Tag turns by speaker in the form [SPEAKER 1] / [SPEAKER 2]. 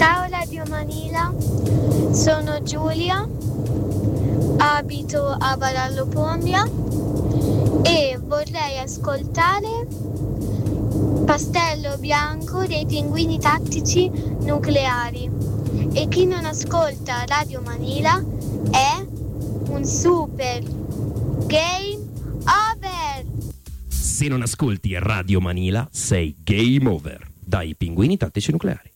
[SPEAKER 1] Ciao Radio Manila, sono Giulia, abito a Varallo Pondria e vorrei ascoltare Pastello Bianco dei Pinguini Tattici Nucleari. E chi non ascolta Radio Manila è un super game over.
[SPEAKER 2] Se non ascolti Radio Manila sei game over dai Pinguini Tattici Nucleari.